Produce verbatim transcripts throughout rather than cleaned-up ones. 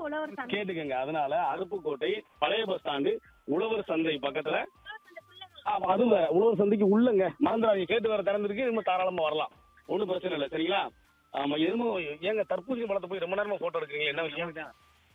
உழவர் சந்தை. கேட்டுக்கங்க. அதனால அருப்புக்கோட்டை பழைய பஸ் ஸ்டாண்டு உழவர் சந்தை பக்கத்துல. ஆமா, அதுவும் வேற. உழவர் சந்தைக்கு உள்ளங்க. மறந்துடாதீங்க. கேட்டு வேற திறந்திருக்கு. இன்னும் தாராளமா வரலாம். ஒன்றும் பிரச்சனை இல்லை. சரிங்களா? ஆமா, எதுவும் ஏங்க தர்பூசணி பழத்தை போய் ரொம்ப நேரமா போட்டோ எடுக்கிறீங்க, என்ன விஷயம்?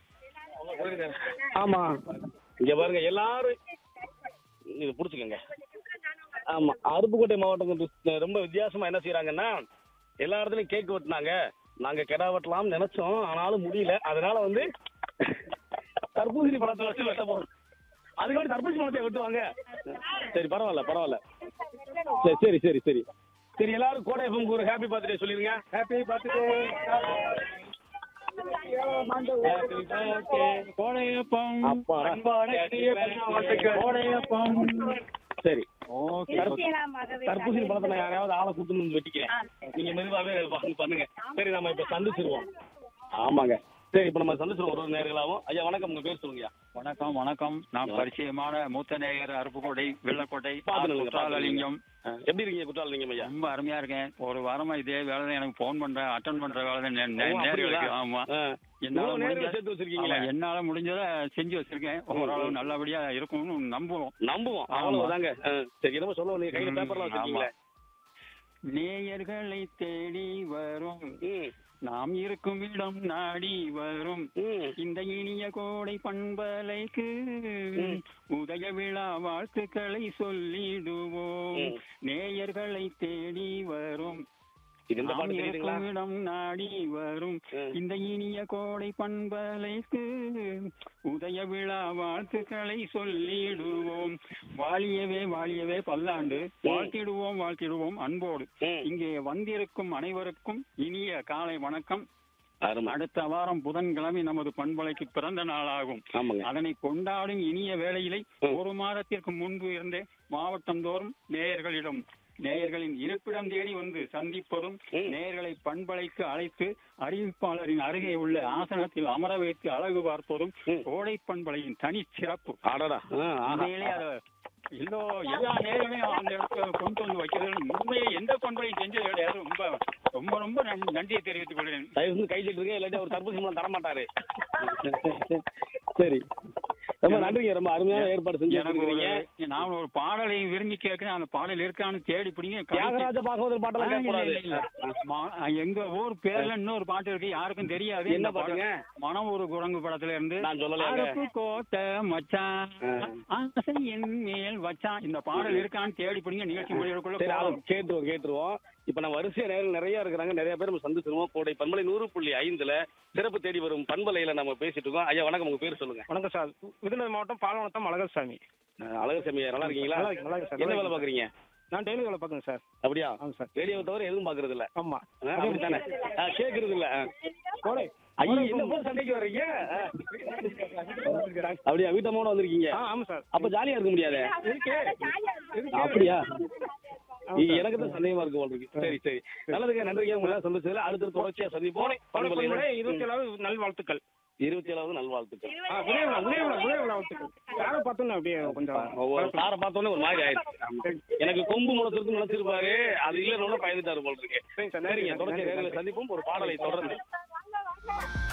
ஆமா, இங்க பாருங்க எல்லாரும் இது புடிச்சுக்கங்க. ஆமா, அருப்புக்கோட்டை மாவட்டம் ரொம்ப வித்தியாசமா என்ன செய்யறாங்கன்னா, எல்லா இடத்துலயும் கேக் வெட்டினாங்க. நாங்க கெடா வெட்டலாம்னு நினைச்சோம், ஆனாலும் முடியல. அதனால வந்து தர்பூசணி பழத்தை வச்சு வெட்ட போறோம். அதுக்கு தர்பூசணி பழத்தை வெட்டுவாங்க. சரி, பரவாயில்ல பரவாயில்ல. சரி சரி சரி சரி சரி எல்லாரும் கோடை எஃப்எம் ஒரு ஹாப்பி பர்த்டே சொல்லிருங்க. Happy birthday. கோடையப்பம் கோடையப்பம். சரி, நிச்சயமா மகவே தர்பூசணி பழத்தை நான் யாரையாவது ஆளை கூட்டணும் வெட்டிக்கிறேன். நீங்க மெதுவாவே வந்து பண்ணுங்க. சரி, நம்ம இப்ப சந்திச்சிருவோம். ஆமாங்க. சரி, இப்ப நம்ம சந்திச்சிருவோம் ஒரு நேர்களாவும். ஐயா வணக்கம், உங்க பேர் சொல்லுங்க. வணக்கம் வணக்கம். நான் பரிச்சயமான மூத்த நேயர் அருப்புக்கோட்டை வெள்ளக்கோட்டை குற்றாலலிங்கம். எப்படி இருக்கீங்க குற்றாலலிங்கம் ஐயா? ரொம்ப அருமையா இருக்கேன். ஒரு வாரமா இதே வேலை தான். எனக்கு போன் பண்றேன், அட்டன் பண்ற வேலை தான். நேர்களுக்கு ஆமா, என்னால முடிஞ்ச என்னால முடிஞ்சதை செஞ்சு வச்சிருக்கேன். ஓரளவு நல்லபடியா இருக்கும்னு நம்புவோம் நம்புவோம் அவ்வளவுதாங்க. சரி, என்னமோ சொல்ல நீங்க கையில பேப்பர்லாம் வச்சிருக்கீங்களா? நேயர்களை தேடி வரும், நாம் இருக்கும் இடம் நாடி வரும், இந்த இனிய கோடை பண்பலைக்கு உதய விழா வாழ்த்துக்களை சொல்லிடுவோம். நேயர்களை தேடி வரும், இடம் நாடி வரும், இந்த இனிய கோடை பண்பலைக்கு உதய விழா வாழ்த்துக்களை சொல்லிடுவோம். வாழியவே வாழியவே பல்லாண்டு, வாழ்த்திடுவோம் வாழ்த்திடுவோம் அன்போடு. இங்கே வந்திருக்கும் அனைவருக்கும் இனிய காலை வணக்கம். அடுத்த வாரம் புதன்கிழமை நமது பண்பலைக்கு பிறந்த நாளாகும். அதனை கொண்டாடும் இனிய வேளையிலே ஒரு மாதத்திற்கு முன்பு இருந்தே மாவட்டம் தோறும் நேயர்களிடம் நேயர்களின் இருப்பிடம் தேடி வந்து சந்திப்பதும், நேயர்களை பண்பலைக்கு அழைத்து அறிவிப்பாளரின் அருகே உள்ள ஆசனத்தில் அமர வைத்து அழகு பார்ப்பதும் கோடை பண்பலையின் தனி சிறப்பு. எல்லோ எல்லா நேரங்களையும் அந்த இடத்துல கொண்டு வந்து வைக்கிறது உண்மையை எந்த பண்பையும் செஞ்சது கிடையாது. ரொம்ப ரொம்ப ரொம்ப நன்றியை தெரிவித்துக் கொள்கிறேன். கை தட்டுங்க, இல்லாட்டி ஒரு தர்பூசணி பழம் தரமாட்டாரு. சரி, ரொம்ப நன்றிங்க. ரொம்ப அருமையான ஏற்பாடு செஞ்சு எனக்கு நான் ஒரு பாடலை விரும்பி கேட்கிறேன். அந்த பாடல் இருக்கான்னு தேடி பிடிங்க. தியாகராஜ பாகவதர் பாடலாம் எங்க ஊர் பேர்ல இன்னொரு பாட்டு இருக்கு, யாருக்கும் தெரியாது. என்ன பாட்டுங்க? மனம் ஒரு குரங்கு படத்துல இருந்து நான் சொல்லல கோட்டை மச்சான் ஆசையின் மேல் வச்சான். இந்த பாடல் இருக்கான்னு தேடி பிடிங்க. நிகழ்ச்சி முடிவுக்குள்ள கேட்டுருவோம் கேட்டுருவோம். இப்ப நம்ம வரிசையா நேரம் நிறைய இருக்கிறாங்க, நிறைய பேர் நம்ம சந்திச்சிருவோம். கோடை பண்பலை நூறு புள்ளி ஐந்துல சிறப்பு தேடி வரும் பண்பலையில நம்ம பேசிட்டு இருக்கோம். ஐயா வணக்கம், உங்க பேர் சொல்லுங்க. வணக்கம் சார், விருதுநகர் மாவட்டம் பாலவனத்தம் அழகர்சாமி. அழகர்சாமி, நல்லா இருக்கீங்களா? என்ன வேலை பாக்குறீங்க? நான் டெய்லி வேலை பாக்குறேன் சார். அப்படியா? சார், ரேடியோ தவிர எதுவும் பாக்குறது இல்ல? ஆமா, அப்படித்தானே? கேக்குறது இல்ல? கோடை ஐயா, என்ன போல சண்டைக்கு வர்றீங்க? அப்படியா? வீட்டமோட வந்திருக்கீங்க? ஆமா சார். அப்ப ஜாலியா இருக்க முடியாது. அப்படியா? எனக்கு தான் சந்தேகமா இருக்கு போல இருக்கு. சரி சரி, நல்லதுங்க, நன்றிங்க. உங்க சந்தோஷத்துல அடுத்த தொடர்ச்சியா சந்திப்போம். இருபத்தி ஏழாவது நல்வாழ்த்துக்கள். இருபத்தி ஏழாவது நல்வாழ்த்துக்கள். யாரை பார்த்தோன்னு அப்படியே கொஞ்சம் சாரை பார்த்தோன்னே ஒரு மாதிரி ஆயிடுச்சு. எனக்கு கொம்பு முளைச்சிருக்கு முளைச்சிருப்பாரு, அது இல்லைன்னு பயந்துட்டாரு போல இருக்கு. சரிங்க, தொடர்ச்சியா சந்திப்போம். ஒரு பாடலை தொடர்ந்து